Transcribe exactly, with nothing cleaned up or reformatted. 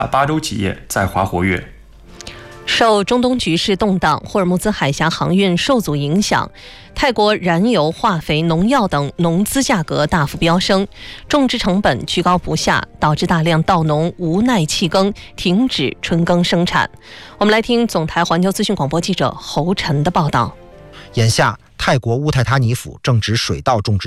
巴州企业在华活跃。 受中东局势动荡、霍尔木兹海峡航运受阻影响，泰国燃油、化肥、农药等农资价格大幅飙升，种植成本居高不下，导致大量稻农无奈弃耕，停止春耕生产。我们来听总台环球资讯广播记者侯晨的报道。 眼下，泰国乌泰他尼府正值水稻种植